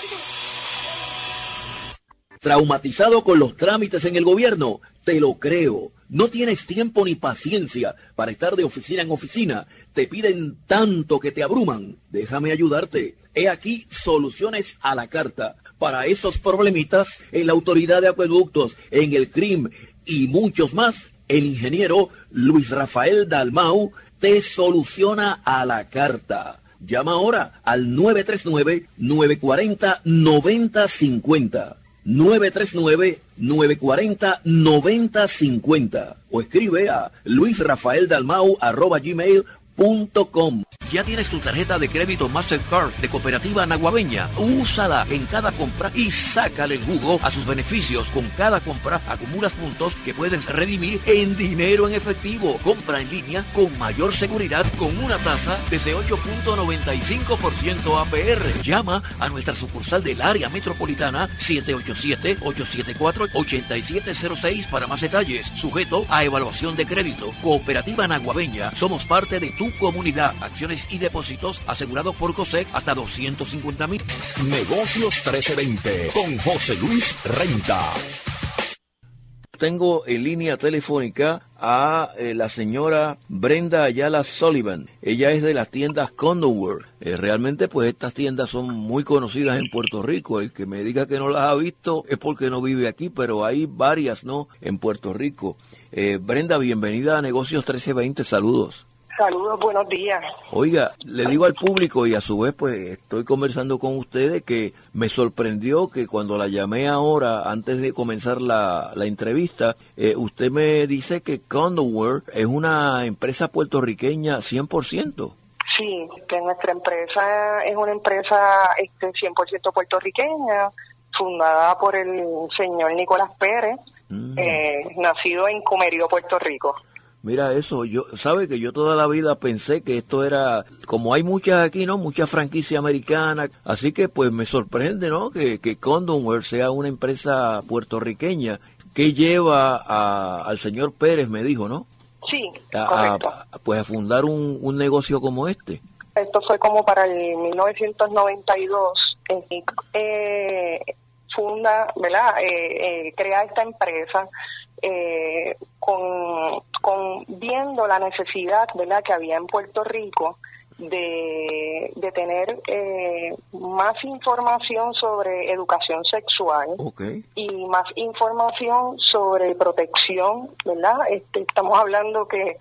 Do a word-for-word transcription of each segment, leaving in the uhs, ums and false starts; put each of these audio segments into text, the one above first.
¿Traumatizado con los trámites en el gobierno? Te lo creo. No tienes tiempo ni paciencia para estar de oficina en oficina. Te piden tanto que te abruman. Déjame ayudarte. He aquí soluciones a la carta. Para esos problemitas, en la Autoridad de Acueductos, en el C R I M y muchos más, el ingeniero Luis Rafael Dalmau te soluciona a la carta. Llama ahora al nueve tres nueve, nueve cuatro cero, nueve cero cinco cero. nueve tres nueve, nueve cuatro cero, nueve cero cinco cero o escribe a luisrafaeldalmau arroba gmail punto com. ¿Ya tienes tu tarjeta de crédito Mastercard de Cooperativa Naguabeña? Úsala en cada compra y sácale el jugo a sus beneficios. Con cada compra acumulas puntos que puedes redimir en dinero en efectivo. Compra en línea con mayor seguridad con una tasa desde ocho punto noventa y cinco por ciento A P R. Llama a nuestra sucursal del área metropolitana siete ocho siete, ocho siete cuatro, ocho siete cero seis para más detalles. Sujeto a evaluación de crédito. Cooperativa Naguabeña. Somos parte de tu comunidad. Acciones y depósitos asegurados por COSEC hasta doscientos cincuenta mil. Negocios trece veinte con José Luis Renta. Tengo en línea telefónica a eh, la señora Brenda Ayala Sullivan. Ella es de las tiendas Condonware. Eh, realmente pues estas tiendas son muy conocidas en Puerto Rico. El que me diga que no las ha visto es porque no vive aquí, pero hay varias, ¿no?, en Puerto Rico. Eh, Brenda, bienvenida a Negocios trece veinte. Saludos. Saludos, buenos días. Oiga, le digo al público y a su vez pues estoy conversando con ustedes que me sorprendió que cuando la llamé ahora, antes de comenzar la, la entrevista, eh, usted me dice que Condonware es una empresa puertorriqueña cien por ciento. Sí, que nuestra empresa es una empresa este, cien por ciento puertorriqueña, fundada por el señor Nicolás Pérez, mm. eh, nacido en Comerío, Puerto Rico. Mira eso, yo sabe que yo toda la vida pensé que esto era, como hay muchas aquí, ¿no?, muchas franquicias americanas, así que pues me sorprende, ¿no?, que, que Condonware sea una empresa puertorriqueña. ¿Qué lleva a, al señor Pérez, me dijo, no? Sí, a, correcto. A, pues a fundar un, un negocio como este. Esto fue como para el mil novecientos noventa y dos, eh, funda, ¿verdad?, eh, eh, crea esta empresa. Eh, con, con viendo la necesidad, ¿verdad?, que había en Puerto Rico de, de tener eh, más información sobre educación sexual, okay, y más información sobre protección, ¿verdad? Este, estamos hablando que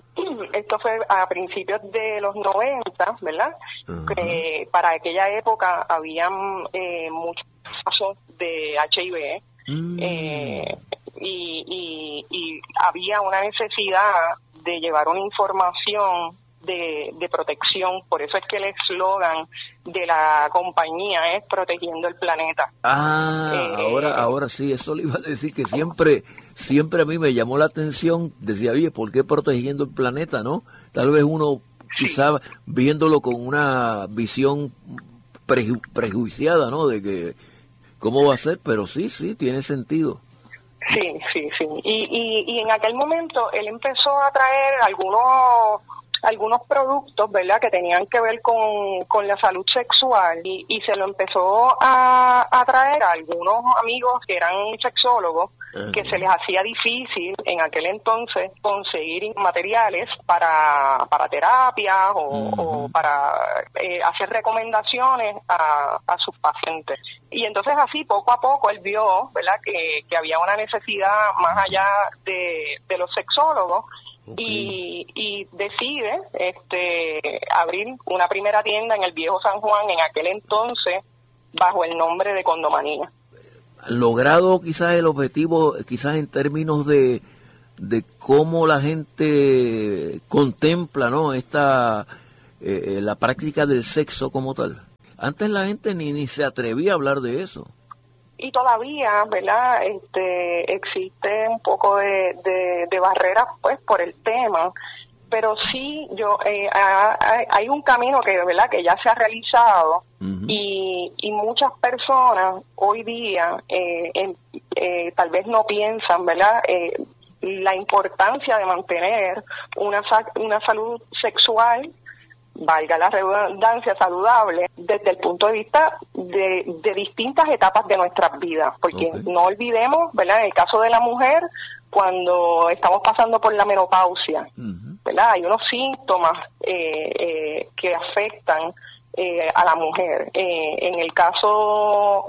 esto fue a principios de los noventa, ¿verdad? Uh-huh. Eh, para aquella época habían eh, muchos casos de H I V, mm. eh, Y, y, y había una necesidad de llevar una información de, de protección. Por eso es que el eslogan de la compañía es Protegiendo el Planeta. Ah, eh, ahora ahora sí, eso le iba a decir, que siempre siempre a mí me llamó la atención. Decía, oye, ¿por qué Protegiendo el Planeta, no? Tal vez uno, sí, quizá viéndolo con una visión preju- prejuiciada, ¿no?, de que cómo va a ser, pero sí, sí, tiene sentido. Sí, sí, sí. Y, y, y en aquel momento él empezó a traer algunos algunos productos, ¿verdad?, que tenían que ver con, con la salud sexual y, y se lo empezó a, a traer a algunos amigos que eran sexólogos, uh-huh, que se les hacía difícil en aquel entonces conseguir materiales para, para terapias o, uh-huh, o para eh, hacer recomendaciones a, a sus pacientes. Y entonces así poco a poco él vio, ¿verdad?, que, que había una necesidad más allá de, de los sexólogos. Okay. Y, y decide este abrir una primera tienda en el Viejo San Juan, en aquel entonces bajo el nombre de Condomanía. Logrado quizás el objetivo, quizás en términos de de cómo la gente contempla, ¿no?, esta eh, la práctica del sexo como tal. Antes la gente ni ni se atrevía a hablar de eso. Y todavía, ¿verdad?, este, existe un poco de, de, de barreras, pues, por el tema, pero sí, yo, eh, hay, hay un camino que, ¿verdad?, que ya se ha realizado, uh-huh, y, y muchas personas hoy día, eh, en, eh, tal vez no piensan, ¿verdad?, eh, la importancia de mantener una, una salud sexual, valga la redundancia, saludable desde el punto de vista de, de distintas etapas de nuestras vidas, porque okay. no olvidemos, ¿verdad? En el caso de la mujer, cuando estamos pasando por la menopausia, uh-huh. ¿verdad? Hay unos síntomas eh, eh, que afectan eh, a la mujer. Eh, en el caso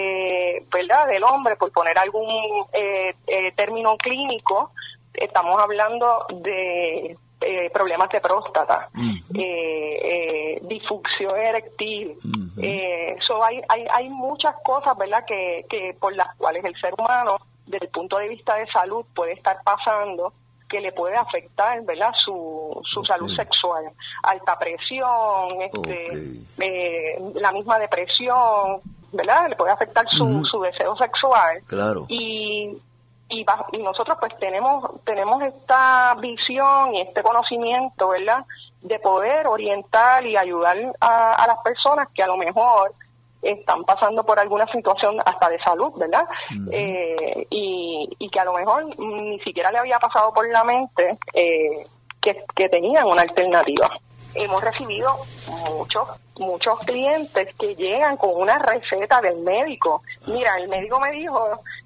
de, ¿verdad? Del hombre, por poner algún eh, eh, término clínico, estamos hablando de Eh, problemas de próstata, uh-huh. eh, eh, disfunción eréctil, uh-huh. eh, so hay, hay hay muchas cosas, ¿verdad?, que, que por las cuales el ser humano, desde el punto de vista de salud, puede estar pasando, que le puede afectar, ¿verdad?, su, su okay. salud sexual, alta presión, este, okay. eh, la misma depresión, ¿verdad?, le puede afectar su, uh-huh. su deseo sexual. Claro. Y Y, y nosotros pues tenemos tenemos esta visión y este conocimiento, ¿verdad?, de poder orientar y ayudar a, a las personas que a lo mejor están pasando por alguna situación hasta de salud, ¿verdad? Uh-huh. Eh, y, y que a lo mejor ni siquiera le había pasado por la mente eh, que, que tenían una alternativa. Hemos recibido muchos muchos clientes que llegan con una receta del médico. Mira, el médico me dijo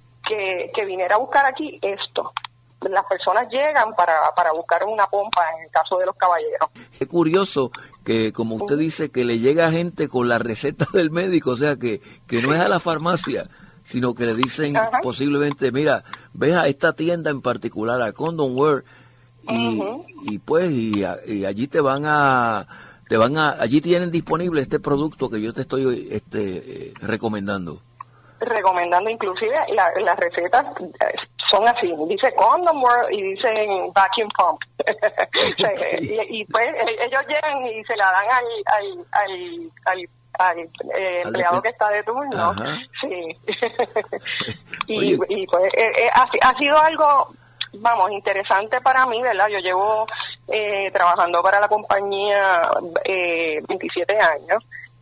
Que, que viniera a buscar aquí esto. Las personas llegan para, para buscar una pompa en el caso de los caballeros. Es curioso que, como usted uh-huh. dice, que le llega gente con la receta del médico, o sea, que, que no es a la farmacia, sino que le dicen uh-huh. posiblemente, mira, ve a esta tienda en particular, a Condom World, y, uh-huh. y pues, y, y allí te van a, te van a, allí tienen disponible este producto que yo te estoy este, eh, recomendando. recomendando inclusive la, las recetas son así, dice Condom World y dicen vacuum pump. Okay. y, y pues ellos llegan y se la dan al al al, al, al eh, empleado que está de turno. Ajá. Sí. y, y pues eh, eh, ha, ha sido algo, vamos, interesante para mí, ¿verdad? Yo llevo eh, trabajando para la compañía eh, veintisiete años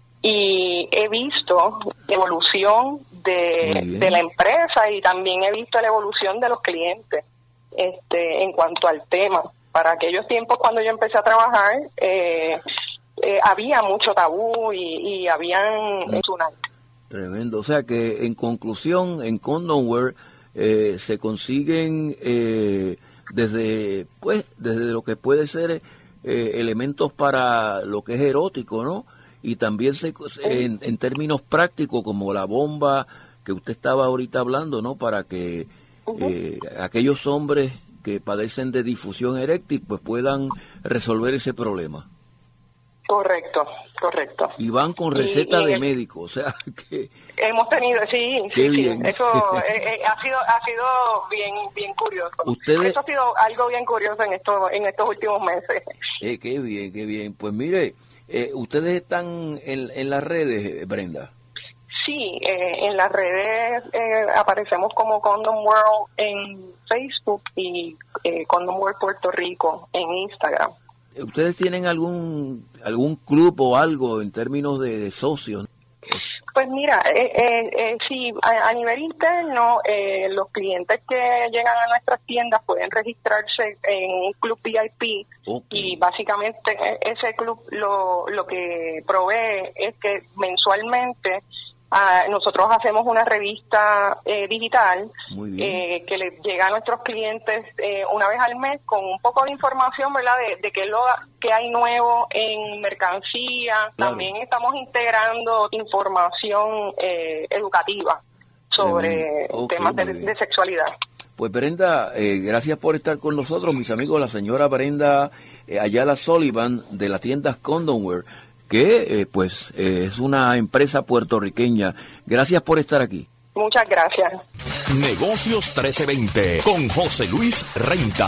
y he visto evolución de, de la empresa y también he visto la evolución de los clientes este en cuanto al tema. Para aquellos tiempos cuando yo empecé a trabajar eh, eh, había mucho tabú y, y habían tsunami. Tremendo. O sea que en conclusión, en Condom World eh, se consiguen eh, desde pues desde lo que puede ser eh, elementos para lo que es erótico, ¿no? Y también se, en, en términos prácticos, como la bomba que usted estaba ahorita hablando, ¿no? Para que uh-huh. eh, aquellos hombres que padecen de disfunción eréctil pues puedan resolver ese problema. Correcto, correcto. Y van con receta y, y de el, médico, o sea que... Hemos tenido, sí, qué sí, bien. sí. Eso eh, eh, ha sido ha sido bien bien curioso. Ustedes... Eso ha sido algo bien curioso en estos en estos últimos meses. Eh, qué bien, qué bien. Pues mire... Eh, ¿Ustedes están en, en las redes, Brenda? Sí, eh, en las redes eh, aparecemos como Condom World en Facebook y eh, Condom World Puerto Rico en Instagram. ¿Ustedes tienen algún algún club o algo en términos de, de socios? Pues mira, eh, eh, eh, sí, a, a nivel interno, eh, los clientes que llegan a nuestras tiendas pueden registrarse en un club V I P okay. y básicamente ese club lo, lo que provee es que mensualmente Uh, nosotros hacemos una revista eh, digital eh, que le llega a nuestros clientes eh, una vez al mes con un poco de información, ¿verdad?, de, de qué es lo que hay nuevo en mercancía. Claro. También estamos integrando información eh, educativa sobre okay, temas de, de sexualidad. Pues Brenda, eh, gracias por estar con nosotros, mis amigos, la señora Brenda eh, Ayala Sullivan de la tienda Condom World, que eh, pues eh, es una empresa puertorriqueña. Gracias por estar aquí. Muchas gracias. Negocios trece veinte con José Luis Renta.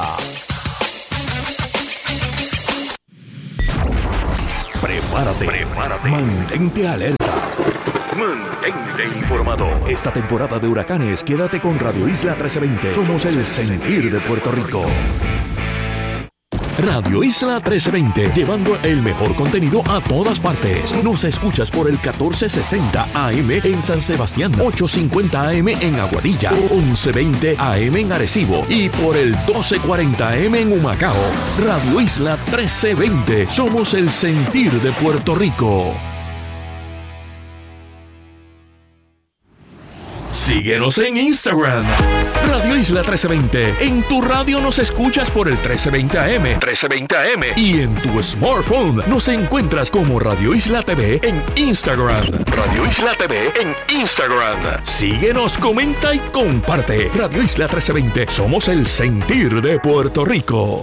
Prepárate, prepárate. Mantente alerta. Mantente informado. Esta temporada de huracanes, quédate con Radio Isla trece veinte. Somos el sentir de Puerto Rico. Radio Isla trece veinte, llevando el mejor contenido a todas partes. Nos escuchas por el catorce sesenta A M en San Sebastián, ochocientos cincuenta A M en Aguadilla, once veinte A M en Arecibo y por el doce cuarenta A M en Humacao. Radio Isla trece veinte, somos el sentir de Puerto Rico. Síguenos en Instagram, Radio Isla trece veinte. En tu radio nos escuchas por el trece veinte A M, trece veinte A M. Y en tu smartphone nos encuentras como Radio Isla T V en Instagram. Radio Isla T V en Instagram. Síguenos, comenta y comparte. Radio Isla trece veinte, somos el sentir de Puerto Rico.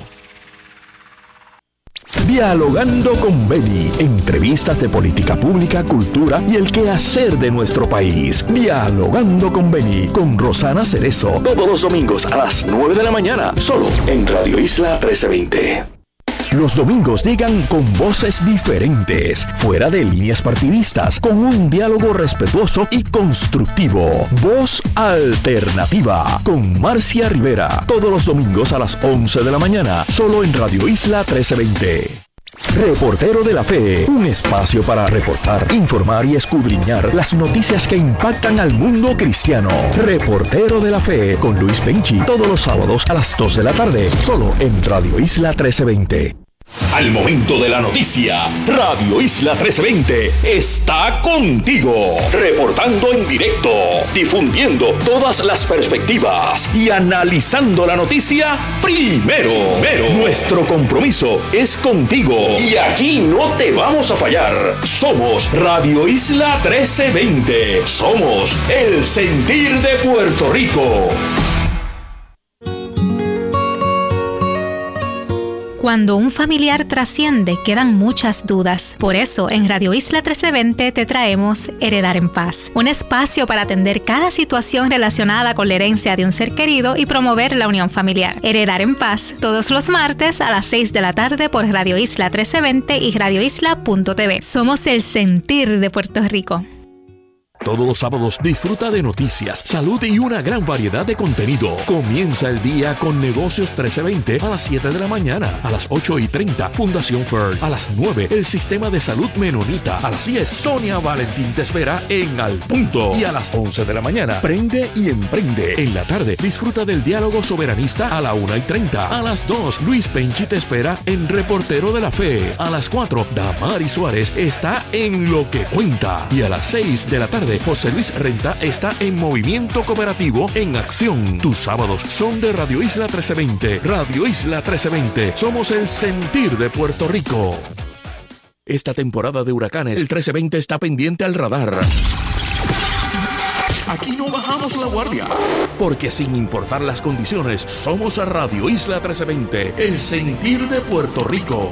Dialogando con Beni, entrevistas de política pública, cultura y el quehacer de nuestro país. Dialogando con Beni, con Rosana Cerezo, todos los domingos a las nueve de la mañana, solo en Radio Isla trece veinte. Los domingos llegan con voces diferentes, fuera de líneas partidistas, con un diálogo respetuoso y constructivo. Voz Alternativa, con Marcia Rivera, todos los domingos a las once de la mañana, solo en Radio Isla trece veinte. Reportero de la Fe, un espacio para reportar, informar y escudriñar las noticias que impactan al mundo cristiano. Reportero de la Fe, con Luis Penchi, todos los sábados a las dos de la tarde, solo en Radio Isla trece veinte. Al momento de la noticia, Radio Isla trece veinte está contigo, reportando en directo, difundiendo todas las perspectivas y analizando la noticia primero. primero. Nuestro compromiso es contigo y aquí no te vamos a fallar. Somos Radio Isla trece veinte, somos el sentir de Puerto Rico. Cuando un familiar trasciende, quedan muchas dudas. Por eso, en Radio Isla trece veinte te traemos Heredar en Paz, un espacio para atender cada situación relacionada con la herencia de un ser querido y promover la unión familiar. Heredar en Paz, todos los martes a las seis de la tarde por Radio Isla trece veinte y radio isla punto t v. Somos el sentir de Puerto Rico. Todos los sábados disfruta de noticias, salud y una gran variedad de contenido. Comienza el día con Negocios trece veinte a las siete de la mañana. A las ocho y treinta, Fundación F E R. A las nueve, el Sistema de Salud Menonita. A las diez, Sonia Valentín te espera en Al Punto. Y a las once de la mañana, Prende y Emprende. En la tarde, disfruta del Diálogo Soberanista a la una y treinta. A las dos, Luis Penchi te espera en Reportero de la Fe. A las cuatro, Damari Suárez está en Lo que Cuenta. Y a las seis de la tarde, José Luis Renta está en Movimiento Cooperativo en Acción. Tus sábados son de Radio Isla trece veinte. Radio Isla trece veinte. Somos el sentir de Puerto Rico. Esta temporada de huracanes, el trece veinte está pendiente al radar. Aquí no bajamos la guardia, porque sin importar las condiciones, somos a Radio Isla trece veinte, el sentir de Puerto Rico.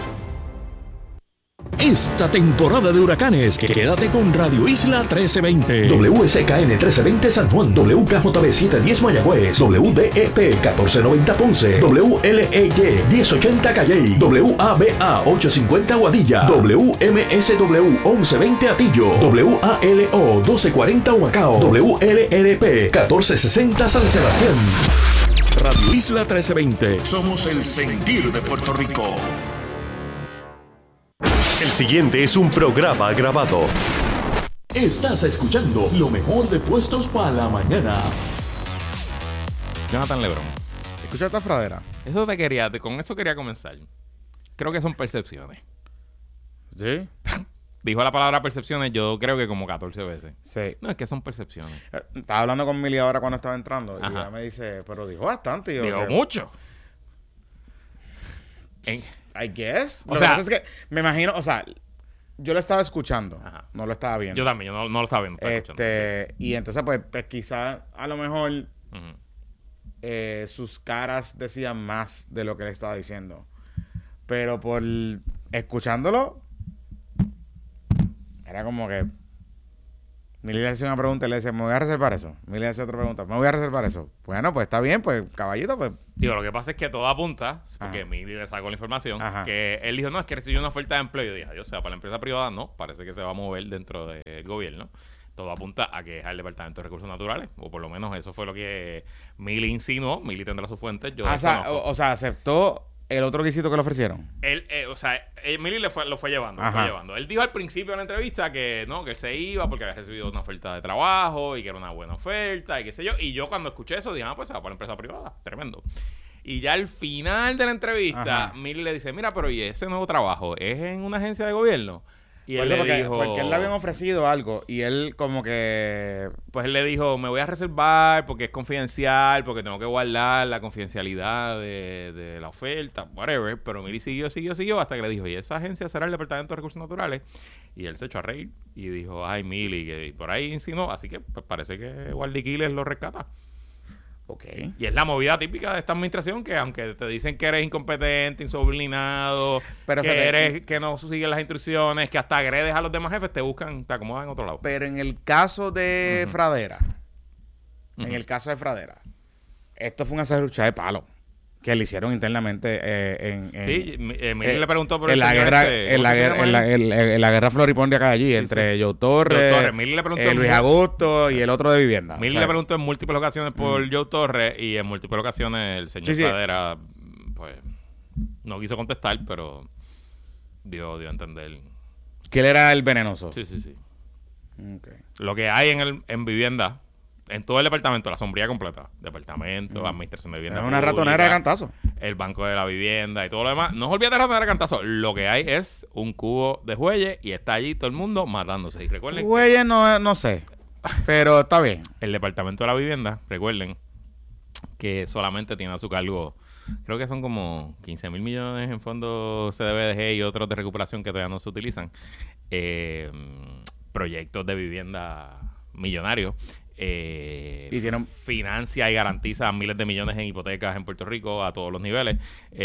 Esta temporada de huracanes, quédate con Radio Isla trece veinte. W S K N trece veinte San Juan, W K J B setecientos diez Mayagüez, W D E P catorce noventa Ponce, W L E Y diez ochenta Calley, W A B A ochocientos cincuenta Guadilla, W M S W once veinte Atillo, W A L O doce cuarenta Humacao, W L R P catorce sesenta San Sebastián. Radio Isla trece veinte. Somos el sentir de Puerto Rico. El siguiente es un programa grabado. Estás escuchando lo mejor de Puestos para la Mañana. Jonathan Lebron. ¿Escucha esta fradera? Eso te quería, te, con eso quería comenzar. Creo que son percepciones. ¿Sí? Dijo la palabra percepciones, yo creo que como catorce veces. Sí. No, es que son percepciones. Eh, Estaba hablando con Mili ahora cuando estaba entrando. Ajá. Y ella me dice, pero dijo bastante. Y yo, Digo, que, mucho. En... I guess. O Lo sea, que pasa es que me imagino, o sea, yo lo estaba escuchando. Ajá. No lo estaba viendo. Yo también, yo no, no lo estaba viendo. Estaba Este, escuchando. y entonces, pues, pues quizás a lo mejor Uh-huh. eh, sus caras decían más de lo que le estaba diciendo. Pero por escuchándolo, era como que Mili le hacía una pregunta y le decía, me voy a reservar eso. Mili le hacía otra pregunta, me voy a reservar eso. Bueno, pues está bien, pues caballito, pues. Digo, lo que pasa es que todo apunta, porque Ajá. Mili le sacó la información, Ajá. que él dijo, no, es que recibió una oferta de empleo. Y yo dije, Dios, o sea, para la empresa privada no, parece que se va a mover dentro del gobierno. Todo apunta a que es al Departamento de Recursos Naturales, o por lo menos eso fue lo que Mili insinuó. Mili tendrá sus fuentes, yo Ah, o, sea, desconozco. o, o sea, aceptó el otro guisito que le ofrecieron. Él, eh, o sea, eh, Mili le fue, lo fue llevando, lo fue llevando. Él dijo al principio de la entrevista que no, que él se iba porque había recibido una oferta de trabajo y que era una buena oferta y qué sé yo. Y yo cuando escuché eso dije, ah, pues se va para la empresa privada. Tremendo. Y ya al final de la entrevista, Mili le dice, mira, pero ¿y ese nuevo trabajo es en una agencia de gobierno? Y él le porque, dijo... Porque él le habían ofrecido algo y él como que... Pues él le dijo, me voy a reservar porque es confidencial, porque tengo que guardar la confidencialidad de, de la oferta, whatever. Pero Mili siguió, siguió, siguió hasta que le dijo, ¿y esa agencia será el Departamento de Recursos Naturales? Y él se echó a reír y dijo, ay, Mili, que por ahí insinuó. Así que pues, parece que Wally Quiles lo rescata. Ok. Y es la movida típica de esta administración que aunque te dicen que eres incompetente, insubordinado, pero que fíjate, eres que no sigues las instrucciones, que hasta agredes a los demás jefes, te buscan, te acomodan en otro lado. Pero en el caso de uh-huh. Fradera, uh-huh. en el caso de Fradera, esto fue una serruchada de palo que le hicieron internamente eh, en, en... Sí, eh, Miguel eh, le preguntó por en la guerra este, en, la guerra, en, la, en, la, en la guerra floripondia que hay allí, sí, entre sí. Joe Torres, Joe Torres. Le preguntó eh, Luis Augusto y el otro de vivienda. Miguel le preguntó en múltiples ocasiones por mm. Joe Torres y en múltiples ocasiones el señor sí, Fradera sí. pues no quiso contestar, pero dio, dio a entender que él era el venenoso. Sí, sí, sí. Okay. Lo que hay en el en vivienda, en todo el departamento, la sombría completa, departamento, mm. administración de vivienda. Es una pública, ratonera de cantazo. El banco de la vivienda y todo lo demás. No os olvides de ratonera de cantazo. Lo que hay es un cubo de Jueyes y está allí todo el mundo matándose. Y recuerden Jueyes que, no, no sé, pero está bien. El departamento de la vivienda, recuerden que solamente tiene a su cargo, creo que son como quince mil millones en fondos C D B D G y otros de recuperación que todavía no se utilizan. Eh, proyectos de vivienda millonarios. Eh, y tiene un... financia y garantiza miles de millones en hipotecas en Puerto Rico a todos los niveles.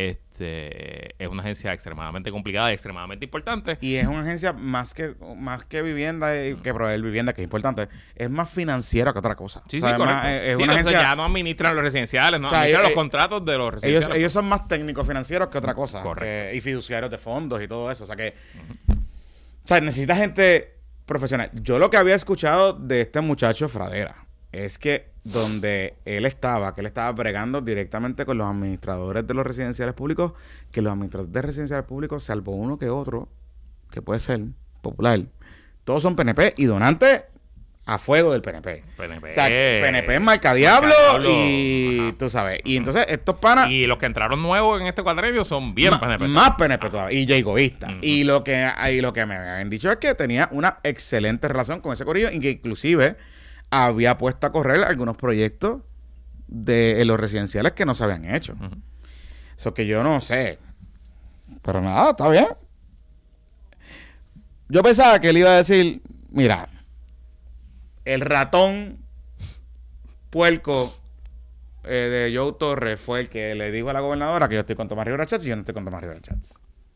Este es una agencia extremadamente complicada y extremadamente importante. Y es una agencia más que más que vivienda y que proveer vivienda, que es importante, es más financiera que otra cosa. Sí, o sea, sí, correcto. Más, es sí, una agencia... ya no administran los residenciales, no o sea, administran ellos, los contratos de los residenciales. Ellos, ellos son más técnicos financieros que otra cosa. Que, y fiduciarios de fondos y todo eso. O sea que uh-huh. o sea, necesita gente profesional. Yo lo que había escuchado de este muchacho Fradera es que donde él estaba, que él estaba bregando directamente con los administradores de los residenciales públicos, que los administradores de residenciales públicos, salvo uno que otro, que puede ser popular, todos son P N P y donantes a fuego del P N P. P N P. O sea, P N P es marcadiablo y ajá. tú sabes. Y entonces estos panas... Y los que entraron nuevos en este cuadrenio son bien ma, P N P. Más P N P todavía. Y Jacobista. Uh-huh. Y lo que y lo que me habían dicho es que tenía una excelente relación con ese corillo y que inclusive había puesto a correr algunos proyectos de en los residenciales que no se habían hecho. Uh-huh. Eso que yo no sé. Pero nada, está bien. Yo pensaba que él iba a decir, mira... El ratón puerco eh, de Joe Torres fue el que le dijo a la gobernadora que yo estoy con Tomás Rivera Chats y yo no estoy con Tomás Rivera Chats.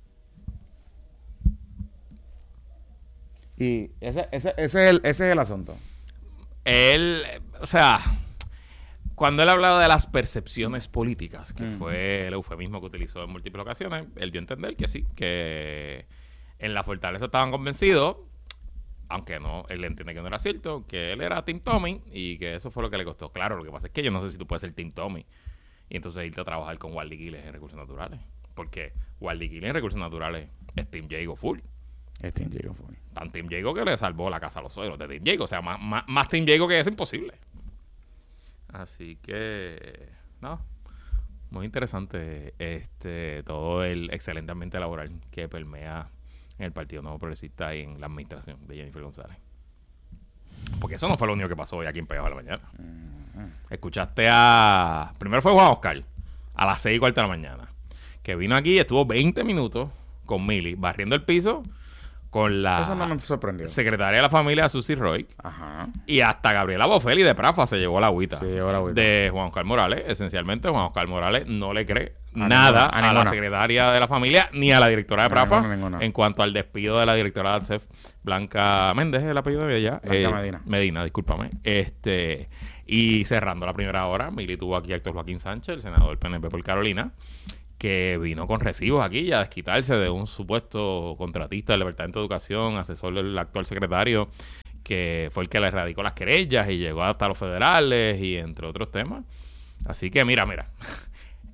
Y ese, ese, ese, es el, ese es el asunto. Él, o sea, cuando él hablaba de las percepciones políticas, que mm. fue el eufemismo que utilizó en múltiples ocasiones, él dio a entender que sí, que en la fortaleza estaban convencidos, aunque no, él entiende que no era cierto, que él era Team Tommy y que eso fue lo que le costó. Claro, lo que pasa es que yo no sé si tú puedes ser Team Tommy y entonces irte a trabajar con Wally Quiles en Recursos Naturales. Porque Wally Quiles en Recursos Naturales es Team Jago full. Es Team Jago full. Tan Team Jago que le salvó la casa a los suegros de Team Jago. O sea, más, más, más Team Jago que es imposible. Así que, no, muy interesante este todo el excelente ambiente laboral que permea en el Partido Nuevo Progresista y en la administración de Jennifer González. Porque eso no fue lo único que pasó hoy aquí en Pegajo de la Mañana. Uh-huh. Escuchaste a... Primero fue Juan Oscar, a las seis y cuarto de la mañana, que vino aquí y estuvo veinte minutos con Mili, barriendo el piso, con la eso no me sorprendió. secretaria de la familia, Susie Roy. Ajá. Y hasta Gabriela Boffelli de Prafa se llevó la agüita. Se llevó la agüita. De Juan Oscar Morales. Esencialmente, Juan Oscar Morales no le cree a nada ninguna, a, a la secretaria de la familia ni a la directora de Prafa ninguna, ninguna. En cuanto al despido de la directora de ADCEF, Blanca Méndez, el apellido de ella. Blanca eh, Medina. Medina, discúlpame. Este, y cerrando la primera hora, Mili tuvo aquí a Héctor Joaquín Sánchez, el senador del P N P por Carolina, que vino con recibos aquí a desquitarse de un supuesto contratista del Departamento de Educación, asesor del actual secretario, que fue el que le erradicó las querellas y llegó hasta los federales y entre otros temas. Así que mira, mira,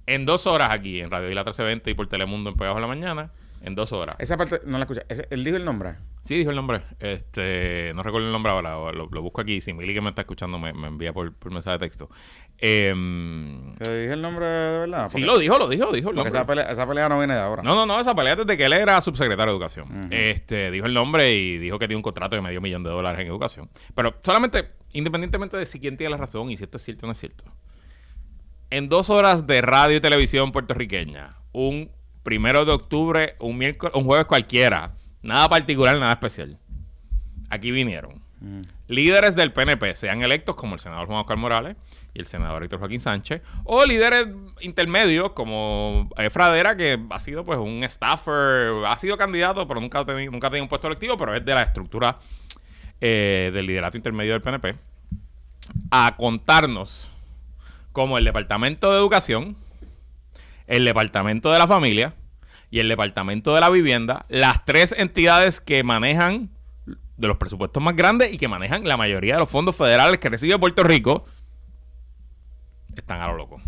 En dos horas aquí, en Radio Isla trece veinte y por Telemundo en Pegados de la Mañana, en dos horas. Esa parte no la escuché. ¿Ese, ¿Él dijo el nombre? Sí, dijo el nombre. Este, no recuerdo el nombre ahora, lo, lo busco aquí. Si Mili que me está escuchando me, me envía por, por mensaje de texto. Eh, ¿Te dije el nombre de verdad? Porque, sí, lo dijo, lo dijo, dijo el nombre. Esa pelea, esa pelea no viene de ahora. No, no, no, esa pelea desde que él era subsecretario de Educación. Uh-huh. Este, dijo el nombre y dijo que tiene un contrato de medio millón de dólares en educación. Pero solamente, independientemente de si quién tiene la razón y si esto es cierto o no es cierto, en dos horas de radio y televisión puertorriqueña, un primero de octubre, un miércoles, un jueves cualquiera, nada particular, nada especial. Aquí vinieron mm. líderes del P N P, sean electos como el senador Juan Oscar Morales y el senador Héctor Joaquín Sánchez, o líderes intermedios como eh, Fradera, que ha sido pues un staffer, ha sido candidato, pero nunca ha tenido, nunca ha tenido un puesto electivo, pero es de la estructura eh, del liderato intermedio del P N P, a contarnos cómo el Departamento de Educación, el Departamento de la Familia y el Departamento de la Vivienda, las tres entidades que manejan de los presupuestos más grandes y que manejan la mayoría de los fondos federales que recibe Puerto Rico, están a lo loco.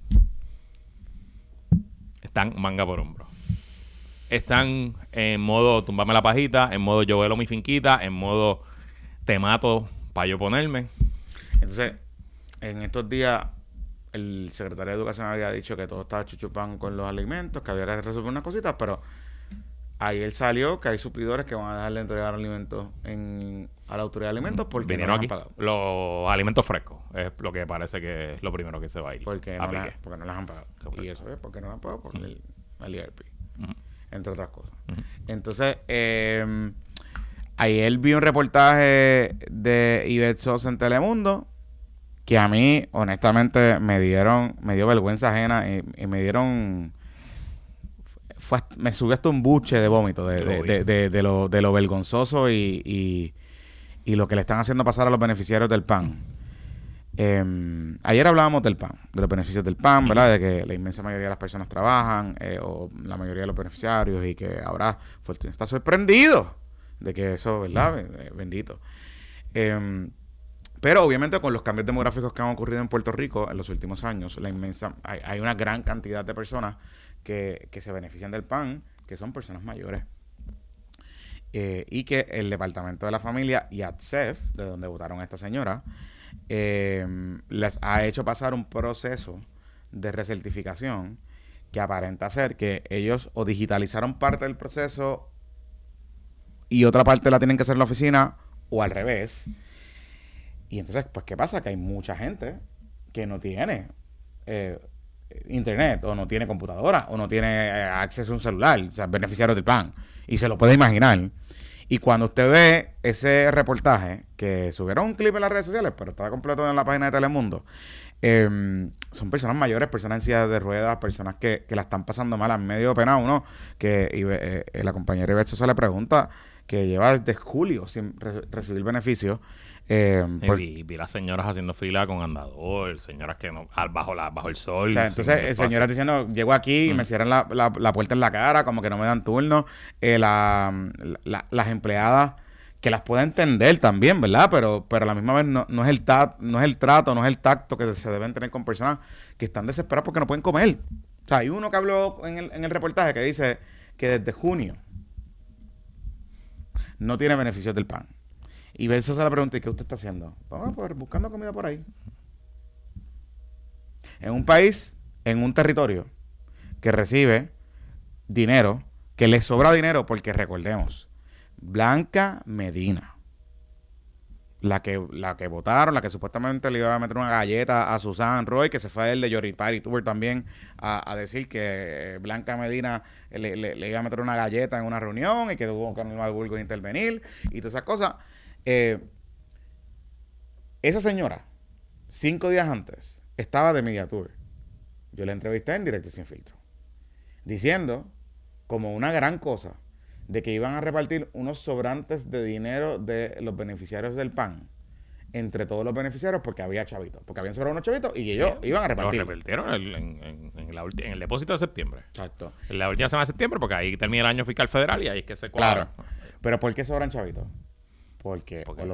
Están manga por hombro. Están en modo tumbame la pajita, en modo yo velo mi finquita, en modo te mato para yo ponerme. Entonces, en estos días el secretario de Educación había dicho que todo estaba chuchupán con los alimentos, que había que resolver unas cositas, pero ahí él salió que hay suplidores que van a dejar de entregar alimentos en, a la autoridad de alimentos porque vinieron no aquí han pagado. Los alimentos frescos es lo que parece que es lo primero que se va a ir. Porque, no, la, porque no las han pagado. Correcto. Y eso es porque no las han pagado por uh-huh. el, el I R P, uh-huh. entre otras cosas. Uh-huh. Entonces, eh, ayer vi un reportaje de Ivette Sosa en Telemundo que a mí, honestamente, me dieron, me dio vergüenza ajena y, y me dieron, fue, me subió hasta un buche de vómito de, de, de, de, de, lo, de lo vergonzoso y, y, y lo que le están haciendo pasar a los beneficiarios del P A N. Eh, ayer hablábamos del P A N, de los beneficios del P A N, ¿verdad? De que la inmensa mayoría de las personas trabajan, eh, o la mayoría de los beneficiarios, y que ahora Fortuna está sorprendido de que eso, ¿verdad? Bendito. Eh, Pero obviamente con los cambios demográficos que han ocurrido en Puerto Rico en los últimos años, la inmensa hay, hay una gran cantidad de personas que, que se benefician del P A N, que son personas mayores. Eh, y que el Departamento de la Familia y A T S E F, de donde votaron a esta señora, eh, les ha hecho pasar un proceso de recertificación que aparenta ser que ellos o digitalizaron parte del proceso y otra parte la tienen que hacer en la oficina, o al revés. Y entonces, pues, ¿qué pasa? Que hay mucha gente que no tiene eh, internet, o no tiene computadora, o no tiene eh, acceso a un celular, o sea, beneficiarios del P A N. Y se lo puede imaginar. Y cuando usted ve ese reportaje, que subieron un clip en las redes sociales, pero está completo en la página de Telemundo, eh, son personas mayores, personas en silla de ruedas, personas que, que la están pasando mal, en medio penado, uno, que eh, eh, la compañera Ivette Sosa le pregunta que lleva desde julio sin re- recibir beneficios. Eh, por... y vi las señoras haciendo fila con andador, señoras que no, bajo la bajo el sol. O sea, entonces, señoras diciendo, llego aquí y mm. me cierran la, la, la puerta en la cara, como que no me dan turno. Eh, la, la, las empleadas, que las pueda entender también, ¿verdad? Pero, pero a la misma vez no, no es el ta- no es el trato, no es el tacto que se deben tener con personas que están desesperadas porque no pueden comer. O sea, hay uno que habló en el, en el reportaje que dice que desde junio no tiene beneficios del P A N. Y Belso se le pregunta, ¿y qué usted está haciendo? Vamos a poder buscando comida por ahí. En un país, en un territorio que recibe dinero, que le sobra dinero, porque recordemos, Blanca Medina, la que la que votaron, la que supuestamente le iba a meter una galleta a Susan Roy, que se fue el de Yori Party Tour también a, a decir que Blanca Medina le, le, le iba a meter una galleta en una reunión y que tuvo que Carlos Burgos intervenir y todas esas cosas. Eh, esa señora, cinco días antes, estaba de Media Tour. Yo la entrevisté en Directo Sin Filtro, diciendo como una gran cosa de que iban a repartir unos sobrantes de dinero de los beneficiarios del P A N entre todos los beneficiarios, porque había chavitos, porque habían sobrado unos chavitos y ellos sí, iban a repartir. Los repartieron en, en, en, la ulti- en el depósito de septiembre. Exacto. En la última semana de septiembre, porque ahí termina el año fiscal federal y ahí es que se cuadra. Claro. Pero ¿por qué sobran chavitos? Porque, porque por